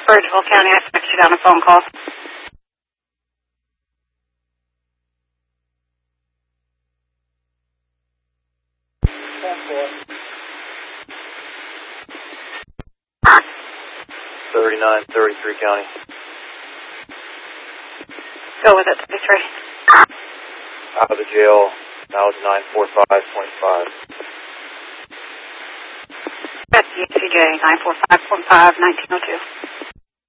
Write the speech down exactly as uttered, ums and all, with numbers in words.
Bridgeville County, I expect you down a phone call. thirty-nine thirty-three County. Go with it, thirty-three. Out of the jail, now it's nine four five point five. That's the C J, nine four five point five, nineteen oh two.